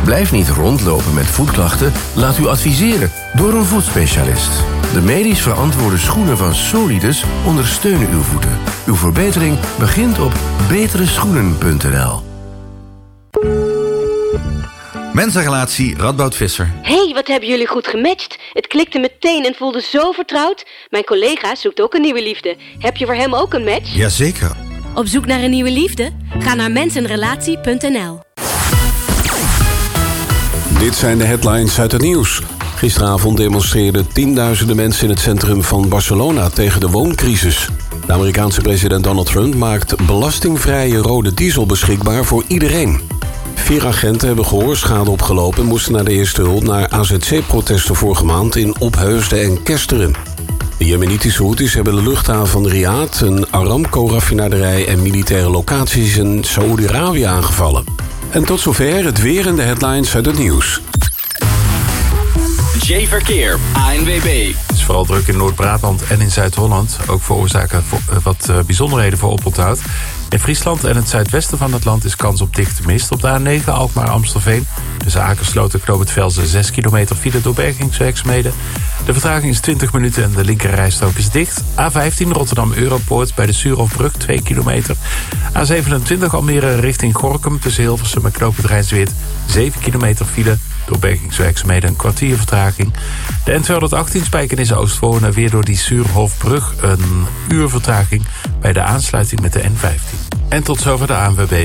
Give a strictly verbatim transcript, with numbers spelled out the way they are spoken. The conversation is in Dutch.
Blijf niet rondlopen met voetklachten. Laat u adviseren door een voetspecialist. De medisch verantwoorde schoenen van Solidus ondersteunen uw voeten. Uw verbetering begint op betere schoenen punt n l. Mensenrelatie Radboud Visser. Hé, wat hebben jullie goed gematcht. Het klikte meteen en voelde zo vertrouwd. Mijn collega zoekt ook een nieuwe liefde. Heb je voor hem ook een match? Jazeker. Op zoek naar een nieuwe liefde? Ga naar mensenrelatie punt n l. Dit zijn de headlines uit het nieuws. Gisteravond demonstreerden tienduizenden mensen in het centrum van Barcelona tegen de wooncrisis. De Amerikaanse president Donald Trump maakt belastingvrije rode diesel beschikbaar voor iedereen. Vier agenten hebben gehoorschade opgelopen en moesten naar de eerste hulp naar A Z C-protesten vorige maand in Opheusden en Kesteren. De Jemenitische Houthis hebben de luchthaven van Riyadh, een Aramco-raffinaderij en militaire locaties in Saoedi-Arabië aangevallen. En tot zover het weer en de headlines uit het nieuws. J-Verkeer, A N W B. Het is vooral druk in Noord-Brabant en in Zuid-Holland. Ook veroorzaken wat bijzonderheden voor oponthoud. In Friesland en het zuidwesten van het land is kans op dichte mist. Op de A negen Alkmaar-Amstelveen. Tussen Akersloot en Knoop het Velzen zes kilometer file door bergingswerkzaamheden. De vertraging is twintig minuten en de linkerrijstrook is dicht. A vijftien Rotterdam-Europoort bij de Suurhofbrug twee kilometer. A zevenentwintig Almere richting Gorinchem tussen Hilversum en Knoop het Rijnsweerd zeven kilometer file. Door bergingswerkzaamheden een kwartier vertraging. De N tweehonderdachttien Spijkenisse-Oostwonen weer door die Suurhofbrug een uur vertraging bij de aansluiting met de N vijftien. En tot zover de A N W B.